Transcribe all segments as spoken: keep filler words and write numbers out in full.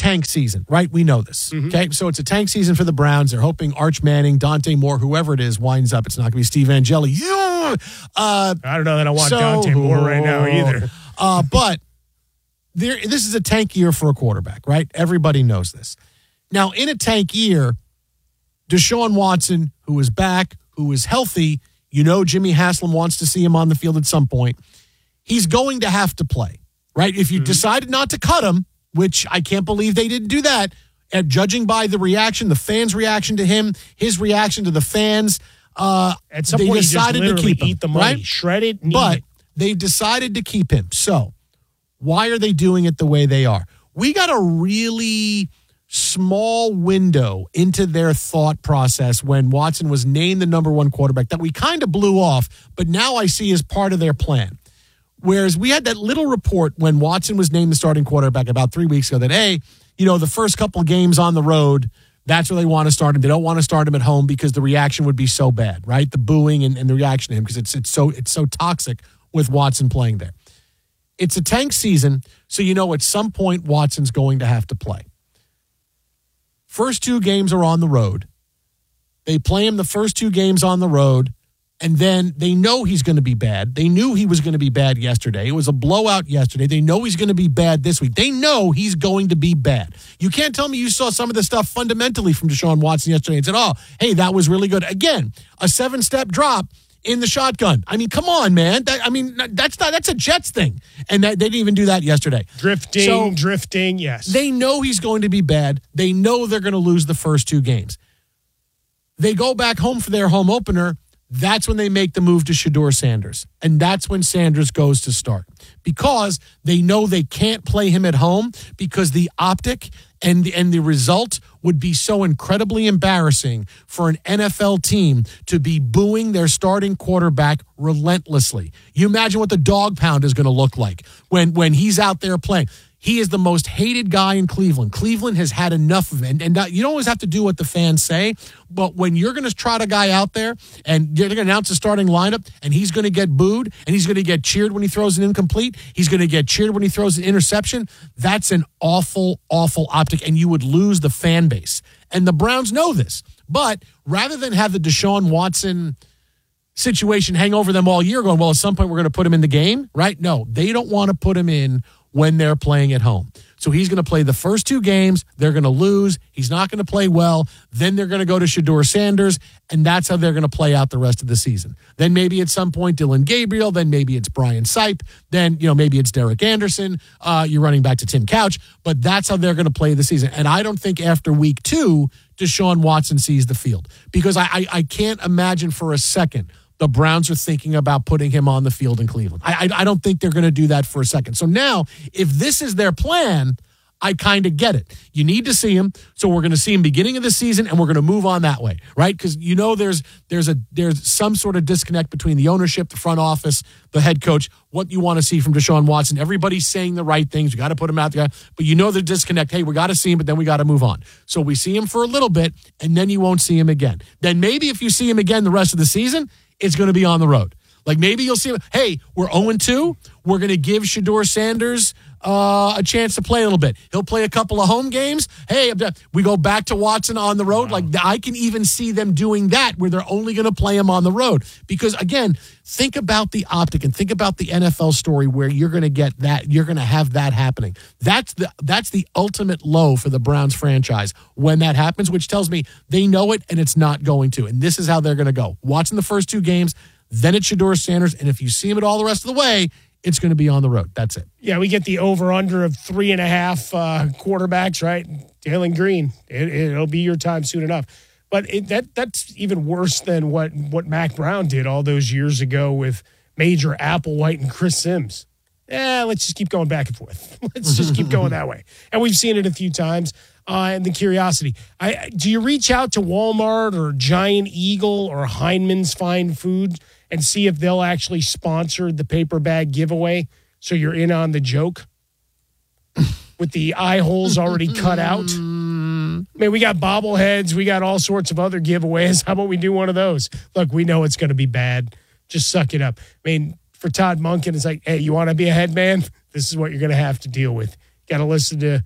tank season, right? We know this. Mm-hmm. Okay, so it's a tank season for the Browns. They're hoping Arch Manning, Dante Moore, whoever it is, winds up. It's not going to be Steve Angeli. Yeah. Uh, I don't know that I want so, Dante Moore right now either. Uh, but there, this is a tank year for a quarterback, right? Everybody knows this. Now, in a tank year, Deshaun Watson, who is back, who is healthy, you know Jimmy Haslam wants to see him on the field at some point. He's going to have to play, right? If you mm-hmm. decided not to cut him, which I can't believe they didn't do that, and judging by the reaction, the fans' reaction to him, his reaction to the fans, uh, at some they point decided you just to keep him, eat the money, right? shred it, and but eat it. They decided to keep him. So why are they doing it the way they are? We got a really small window into their thought process when Watson was named the number one quarterback that we kind of blew off, but now I see as part of their plan. Whereas we had that little report when Watson was named the starting quarterback about three weeks ago that, hey, you know, the first couple games on the road, that's where they want to start him. They don't want to start him at home because the reaction would be so bad, right? The booing and, and the reaction to him because it's it's so it's so toxic with Watson playing there. It's a tank season, so you know at some point Watson's going to have to play. First two games are on the road. They play him the first two games on the road, and then they know he's going to be bad. They knew he was going to be bad yesterday. It was a blowout yesterday. They know he's going to be bad this week. They know he's going to be bad. You can't tell me you saw some of the stuff fundamentally from Deshaun Watson yesterday and said, oh, hey, that was really good. Again, a seven-step drop in the shotgun. I mean, come on, man. That, I mean, that's not that's a Jets thing. And that, they didn't even do that yesterday. Drifting, so, drifting, yes. They know he's going to be bad. They know they're going to lose the first two games. They go back home for their home opener. That's when they make the move to Shedeur Sanders. And that's when Sanders goes to start. Because they know they can't play him at home because the optic and the, and the result would be so incredibly embarrassing for an N F L team to be booing their starting quarterback relentlessly. You imagine what the dog pound is going to look like when, when he's out there playing. He is the most hated guy in Cleveland. Cleveland has had enough of it. And, and you don't always have to do what the fans say, but when you're going to trot a guy out there and you're going to announce a starting lineup and he's going to get booed and he's going to get cheered when he throws an incomplete, he's going to get cheered when he throws an interception, that's an awful, awful optic, and you would lose the fan base. And the Browns know this. But rather than have the Deshaun Watson situation hang over them all year going, well, at some point we're going to put him in the game, right? No, they don't want to put him in when they're playing at home. So he's going to play the first two games. They're going to lose. He's not going to play well. Then they're going to go to Shedeur Sanders, and that's how they're going to play out the rest of the season. Then maybe at some point Dylan Gabriel. Then maybe it's Brian Sipe. Then, you know, maybe it's Derek Anderson. Uh, you're running back to Tim Couch. But that's how they're going to play the season. And I don't think after week two, Deshaun Watson sees the field. Because I, I, I can't imagine for a second the Browns are thinking about putting him on the field in Cleveland. I, I, I don't think they're going to do that for a second. So now, if this is their plan, I kind of get it. You need to see him, so we're going to see him beginning of the season, and we're going to move on that way, right? Because you know there's there's a there's some sort of disconnect between the ownership, the front office, the head coach, what you want to see from Deshaun Watson. Everybody's saying the right things. You got to put him out there, but you know the disconnect. Hey, we got to see him, but then we got to move on. So we see him for a little bit, and then you won't see him again. Then maybe if you see him again the rest of the season, it's going to be on the road. Like maybe you'll see, hey, we're oh and two. We're going to give Shedeur Sanders uh, a chance to play a little bit. He'll play a couple of home games. Hey, we go back to Watson on the road. Wow. Like I can even see them doing that where they're only going to play him on the road. Because again, think about the optic and think about the N F L story where you're going to get that. You're going to have that happening. That's the that's the ultimate low for the Browns franchise when that happens, which tells me they know it and it's not going to. And this is how they're going to go. Watching the first two games, then it's Shedeur Sanders. And if you see him at all the rest of the way, it's going to be on the road. That's it. Yeah, we get the over-under of three and a half uh, quarterbacks, right? Jalen Green, it, it'll be your time soon enough. But it, that that's even worse than what, what Mac Brown did all those years ago with Major Applewhite and Chris Sims. Eh, let's just keep going back and forth. Let's just keep going that way. And we've seen it a few times. Uh, and the curiosity. I, do you reach out to Walmart or Giant Eagle or Heinman's Fine Foods and see if they'll actually sponsor the paper bag giveaway so you're in on the joke with the eye holes already cut out? I mean, we got bobbleheads. We got all sorts of other giveaways. How about we do one of those? Look, we know it's going to be bad. Just suck it up. I mean, for Todd Monken, it's like, hey, you want to be a head man? This is what you're going to have to deal with. Got to listen to,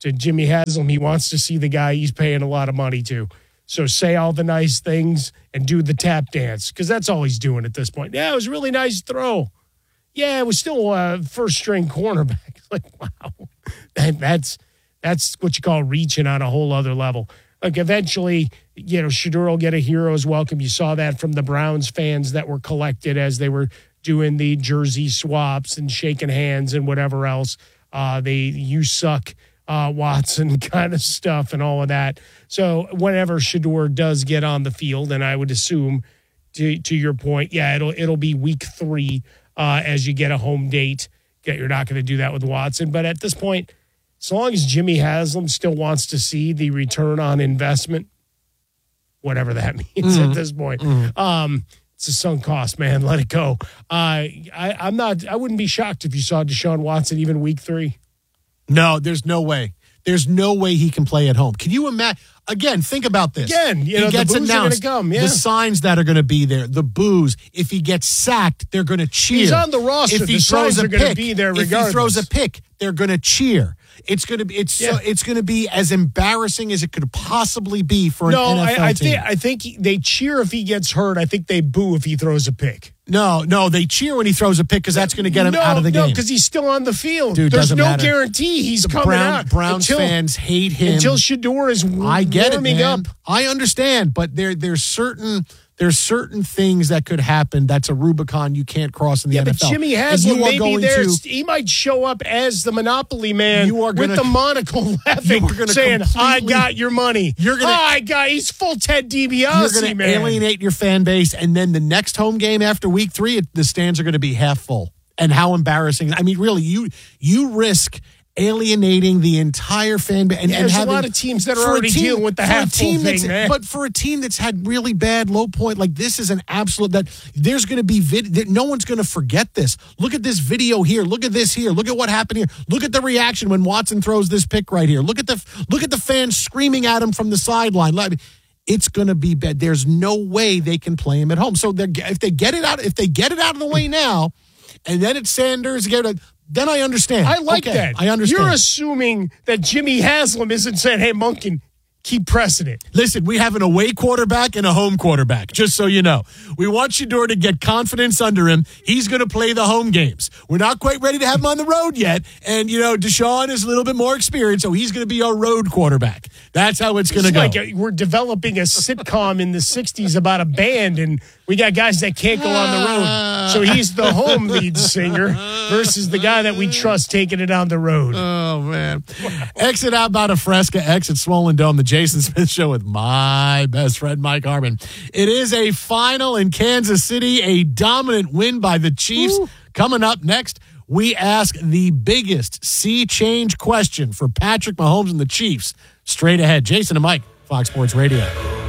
to Jimmy Haslam, he wants to see the guy he's paying a lot of money to. So say all the nice things and do the tap dance, because that's all he's doing at this point. Yeah, it was a really nice throw. Yeah, it was still a first-string cornerback. Like, wow, that, that's that's what you call reaching on a whole other level. Like, eventually, you know, Shedeur will get a hero's welcome. You saw that from the Browns fans that were collected as they were doing the jersey swaps and shaking hands and whatever else. Uh, they you suck, uh, Watson kind of stuff and all of that. So whenever Shedeur does get on the field, and I would assume, to to your point, yeah, it'll it'll be week three uh, as you get a home date. You're not going to do that with Watson. But at this point, as long as Jimmy Haslam still wants to see the return on investment, whatever that means mm-hmm. at this point, mm-hmm. um, it's a sunk cost, man. Let it go. Uh, I, I'm not. I wouldn't be shocked if you saw Deshaun Watson even week three. No, there's no way. There's no way he can play at home. Can you imagine? Again, think about this. Again, you know, he gets the boos announced, are going to come. Yeah. The signs that are going to be there, the boos. If he gets sacked, they're going to cheer. He's on the roster. If he the throws signs a are going to pick, be there regardless. If he throws a pick, they're going to cheer. It's going to be. It's yeah. so. It's going to be as embarrassing as it could possibly be for an no, N F L I, I team. think I think they cheer if he gets hurt. I think they boo if he throws a pick. No, no, they cheer when he throws a pick because that's going to get him no, out of the no, game. No, because he's still on the field. Dude, There's no matter. guarantee he's the coming Brown, out. Browns until, fans hate him until Shedeur is w- I get warming it, man. up. I understand, but there there's certain there's certain things that could happen. That's a Rubicon you can't cross in the yeah, N F L. But Jimmy Haslam may be there. To, he might show up as the Monopoly man you are gonna, with the monocle laughing, saying, I got your money. You're gonna, oh, I got, he's full Ted DiBiase, You're going to man. alienate your fan base, and then the next home game after week three, it, the stands are going to be half full. And how embarrassing. I mean, really, you you risk alienating the entire fan base. And, yeah, and there's having, a lot of teams that are already team, dealing with the half full thing, man. But for a team that's had really bad low point, like this is an absolute, that there's going to be, vid, no one's going to forget this. Look at this video here. Look at this here. Look at what happened here. Look at the reaction when Watson throws this pick right here. Look at the, look at the fans screaming at him from the sideline. It's going to be bad. There's no way they can play him at home. So if they get it out, if they get it out of the way now, and then it's Sanders, then I understand. I like okay, that. I understand. You're assuming that Jimmy Haslam isn't saying, hey, Monken, keep pressing it. Listen, we have an away quarterback and a home quarterback, just so you know. We want Shedeur to get confidence under him. He's going to play the home games. We're not quite ready to have him on the road yet. And, you know, Deshaun is a little bit more experienced, so he's going to be our road quarterback. That's how it's going to go. Like a, we're developing a sitcom in the sixties about a band, and we got guys that can't go on the road. So he's the home lead singer versus the guy that we trust taking it on the road. Oh, man. Exit outbound of Fresca, exit Swollen Dome, the Jason Smith Show with my best friend, Mike Harmon. It is a final in Kansas City, a dominant win by the Chiefs. Ooh. Coming up next, we ask the biggest sea change question for Patrick Mahomes and the Chiefs. Straight ahead, Jason and Mike, Fox Sports Radio.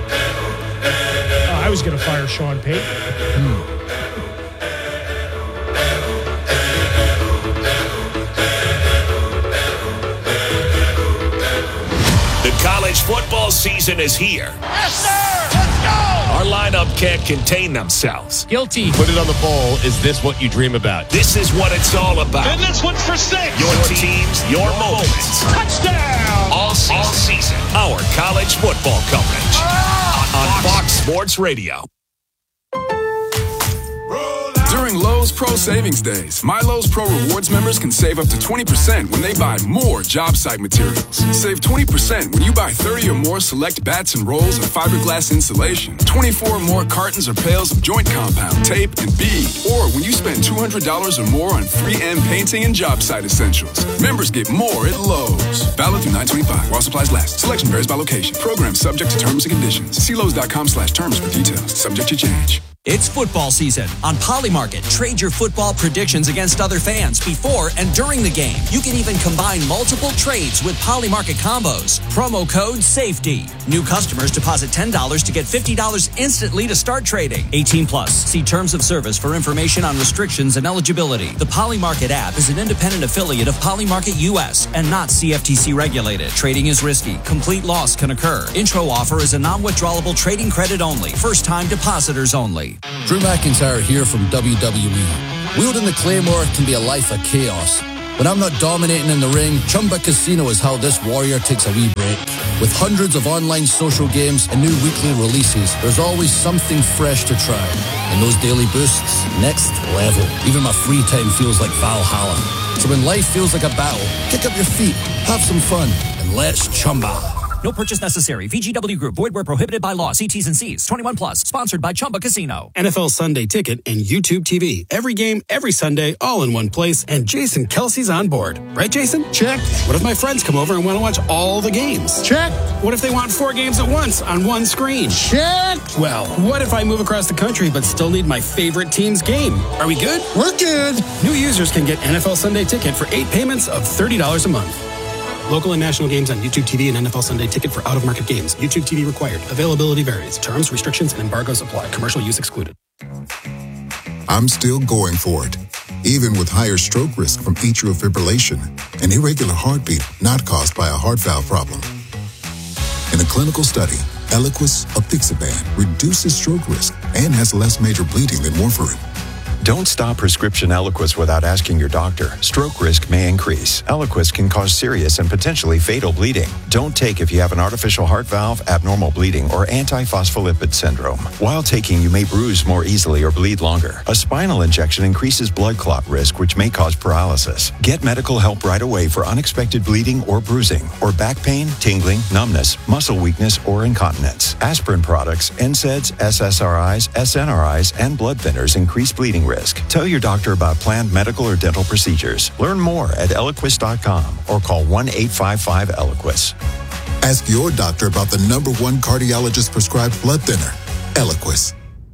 Oh, I was going to fire Sean Payton. Hmm. The college football season is here. Yes, sir! Let's go! Our lineup can't contain themselves. Guilty. Put it on the bowl. Is this what you dream about? This is what it's all about. And this one's for six. Your teams, your moments. Touchdown! All season. All season. Our college football coverage. Oh, on, on Fox Sports Radio. During Lowe's Pro Savings Days, My Lowe's Pro Rewards members can save up to twenty percent when they buy more job site materials. Save twenty percent when you buy thirty or more select bats and rolls of fiberglass insulation, twenty-four or more cartons or pails of joint compound, tape, and bead, or when you spend two hundred dollars or more on three M painting and job site essentials. Members get more at Lowe's. Valid through nine twenty-five while supplies last. Selection varies by location. Program subject to terms and conditions. See Lowe's.com slash terms for details. Subject to change. It's football season. On Polymarket, trade your football predictions against other fans before and during the game. You can even combine multiple trades with Polymarket combos. Promo code SAFETY. New customers deposit ten dollars to get fifty dollars instantly to start trading. eighteen plus. See terms of service for information on restrictions and eligibility. The Polymarket app is an independent affiliate of Polymarket U S and not C F T C regulated. Trading is risky. Complete loss can occur. Intro offer is a non-withdrawable trading credit only. First-time depositors only. Drew McIntyre here from W W E. Wielding the Claymore can be a life of chaos. When I'm not dominating in the ring, Chumba Casino is how this warrior takes a wee break. With hundreds of online social games and new weekly releases, there's always something fresh to try. And those daily boosts, next level. Even my free time feels like Valhalla. So when life feels like a battle, kick up your feet, have some fun, and let's Chumba. No purchase necessary. V G W Group. Void where prohibited by law. See T's and C's. twenty-one plus. Sponsored by Chumba Casino. N F L Sunday Ticket and YouTube T V. Every game, every Sunday, all in one place. And Jason Kelsey's on board. Right, Jason? Check. What if my friends come over and want to watch all the games? Check. What if they want four games at once on one screen? Check. Well, what if I move across the country but still need my favorite team's game? Are we good? We're good. New users can get N F L Sunday Ticket for eight payments of thirty dollars a month. Local and national games on YouTube T V and N F L Sunday Ticket for out-of-market games. YouTube T V required. Availability varies. Terms, restrictions, and embargoes apply. Commercial use excluded. I'm still going for it, even with higher stroke risk from atrial fibrillation, an irregular heartbeat not caused by a heart valve problem. In a clinical study, Eliquis apixaban reduces stroke risk and has less major bleeding than warfarin. Don't stop prescription Eliquis without asking your doctor. Stroke risk may increase. Eliquis can cause serious and potentially fatal bleeding. Don't take if you have an artificial heart valve, abnormal bleeding, or antiphospholipid syndrome. While taking, you may bruise more easily or bleed longer. A spinal injection increases blood clot risk, which may cause paralysis. Get medical help right away for unexpected bleeding or bruising, or back pain, tingling, numbness, muscle weakness, or incontinence. Aspirin products, N SAIDs, S S R Is, S N R Is, and blood thinners increase bleeding risk. Tell your doctor about planned medical or dental procedures. Learn more at Eliquis dot com or call one eight five five Eliquis. Ask your doctor about the number one cardiologist prescribed blood thinner, Eliquis.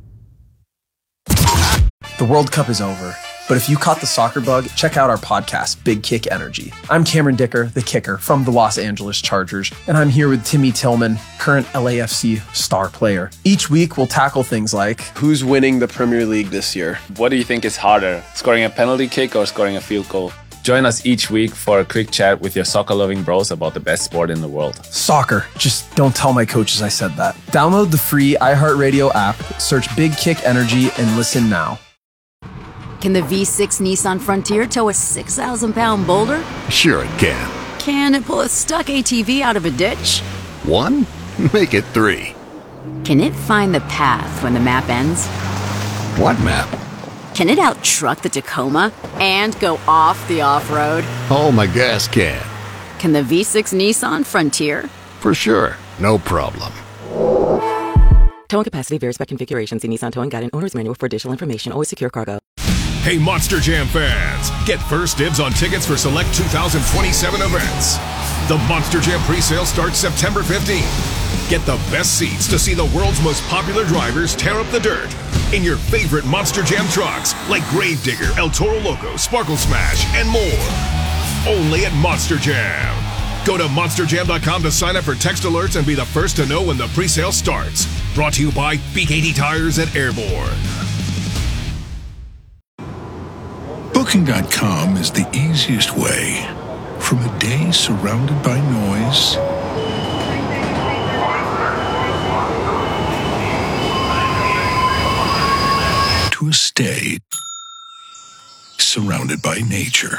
The World Cup is over, but if you caught the soccer bug, check out our podcast, Big Kick Energy. I'm Cameron Dicker, the kicker from the Los Angeles Chargers, and I'm here with Timmy Tillman, current L A F C star player. Each week, we'll tackle things like, who's winning the Premier League this year? What do you think is harder, scoring a penalty kick or scoring a field goal? Join us each week for a quick chat with your soccer-loving bros about the best sport in the world. Soccer. Just don't tell my coaches I said that. Download the free iHeartRadio app, search Big Kick Energy, and listen now. Can the V six Nissan Frontier tow a six thousand pound boulder? Sure it can. Can it pull a stuck A T V out of a ditch? One? Make it three. Can it find the path when the map ends? What map? Can it out-truck the Tacoma and go off the off-road? Oh, my gas can. Can the V six Nissan Frontier? For sure. No problem. Towing capacity varies by configuration. See Nissan Towing Guide and Owner's Manual for additional information. Always secure cargo. Hey, Monster Jam fans, get first dibs on tickets for select two thousand twenty-seven events. The Monster Jam presale starts September fifteenth. Get the best seats to see the world's most popular drivers tear up the dirt in your favorite Monster Jam trucks like Gravedigger, El Toro Loco, Sparkle Smash, and more. Only at Monster Jam. Go to monster jam dot com to sign up for text alerts and be the first to know when the presale starts. Brought to you by B K T Tires at Airborne. Booking dot com is the easiest way from a day surrounded by noise to a stay surrounded by nature.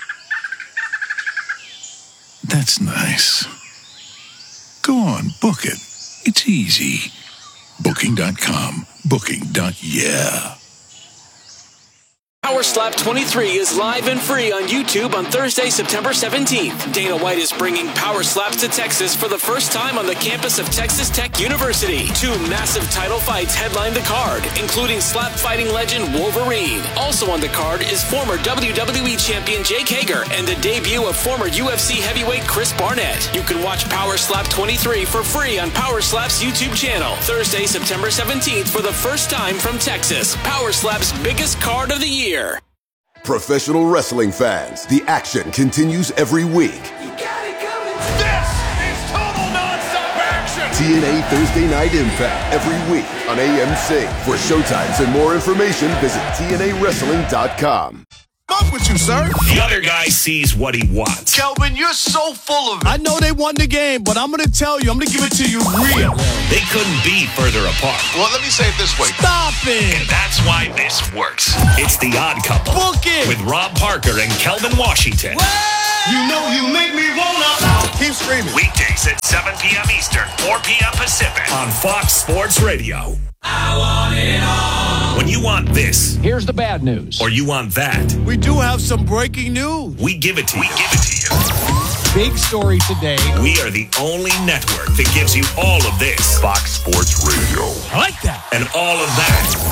That's nice. Go on, book it. It's easy. Booking dot com. Booking. Yeah. Power Slap twenty-three is live and free on YouTube on Thursday, September seventeenth. Dana White is bringing Power Slaps to Texas for the first time on the campus of Texas Tech University. Two massive title fights headline the card, including slap fighting legend Wolverine. Also on the card is former W W E champion Jake Hager and the debut of former U F C heavyweight Chris Barnett. You can watch Power Slap twenty-three for free on Power Slap's YouTube channel. Thursday, September seventeenth for the first time from Texas. Power Slap's biggest card of the year. Professional wrestling fans, the action continues every week. You got it coming. This is total nonstop action. T N A Thursday Night Impact every week on A M C. For showtimes and more information, visit T N A wrestling dot com. Fuck with you, sir. The other guy sees what he wants. Kelvin, you're so full of it. I know they won the game, but I'm going to tell you, I'm going to give it to you real. They couldn't be further apart. Well, let me say it this way. Stop it. And that's why this works. It's The Odd Couple. Book it. With Rob Parker and Kelvin Washington. What? You know you make me wanna. Keep screaming. Weekdays at seven p.m. Eastern, four p.m. Pacific on Fox Sports Radio. I want it all. When you want this, here's the bad news. Or you want that, we do have some breaking news. We give it to we you. We give it to you. Big story today. We are the only network that gives you all of this. Fox Sports Radio. I like that. And all of that.